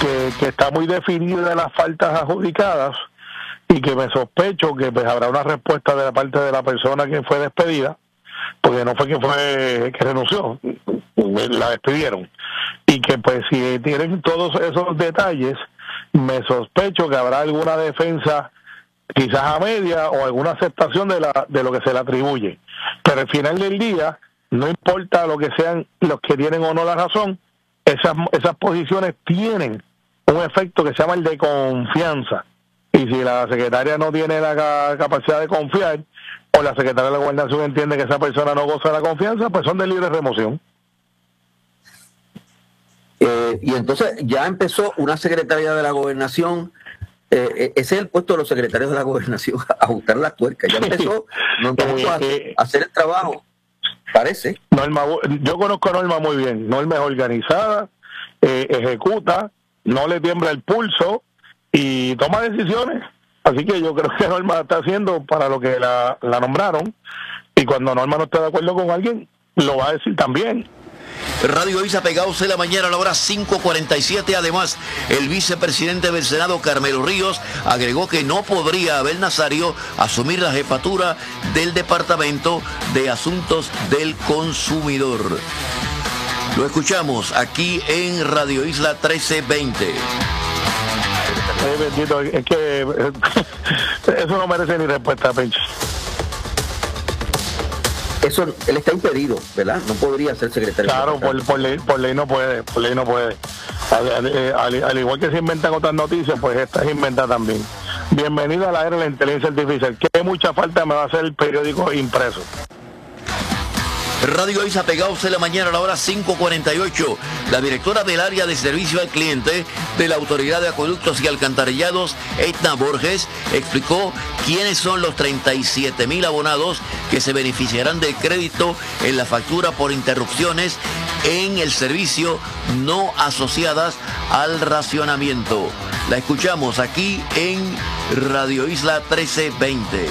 que está muy definida las faltas adjudicadas y que me sospecho que pues habrá una respuesta de la parte de la persona que fue despedida, porque no fue que renunció, la despidieron, y que pues si tienen todos esos detalles, me sospecho que habrá alguna defensa quizás a media o alguna aceptación de lo que se le atribuye, pero al final del día no importa lo que sean los que tienen o no la razón, esas posiciones tienen un efecto que se llama el de confianza. Y si la secretaria no tiene la capacidad de confiar, o la secretaria de la Gobernación entiende que esa persona no goza de la confianza, pues son de libre remoción. Y entonces ya empezó una secretaria de la Gobernación, ese es el puesto de los secretarios de la Gobernación, a ajustar la tuerca. Ya empezó a hacer el trabajo, parece. Norma, yo conozco a Norma muy bien. Norma es organizada, ejecuta, no le tiembla el pulso y toma decisiones. Así que yo creo que Norma está haciendo para lo que la nombraron, y cuando Norma no esté de acuerdo con alguien, lo va a decir también. Radio Isla Pegados de la mañana a la hora 5:47. Además, el vicepresidente del Senado, Carmelo Ríos, agregó que no podría Abel Nazario asumir la jefatura del Departamento de Asuntos del Consumidor. Lo escuchamos aquí en Radio Isla 1320. Bendito, es que eso no merece ni respuesta, Pencho. Eso, él está impedido, ¿verdad? No podría ser secretario. Claro, por ley no puede, por ley no puede. Al igual que se inventan otras noticias, pues esta es inventada también. Bienvenida a la era de la inteligencia artificial. Qué mucha falta me va a hacer el periódico impreso. Radio Isla Pegados de la mañana a la hora 5:48. La directora del área de servicio al cliente de la Autoridad de Acueductos y Alcantarillados, Edna Borges, explicó quiénes son los 37,000 abonados que se beneficiarán del crédito en la factura por interrupciones en el servicio no asociadas al racionamiento. La escuchamos aquí en Radio Isla 1320.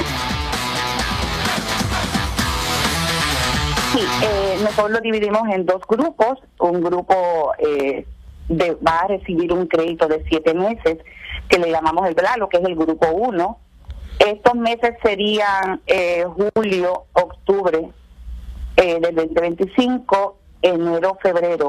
Sí, nosotros lo dividimos en dos grupos. Un grupo va a recibir un crédito de 7 meses, que le llamamos lo que es el grupo 1. Estos meses serían julio, octubre del 2025, enero, febrero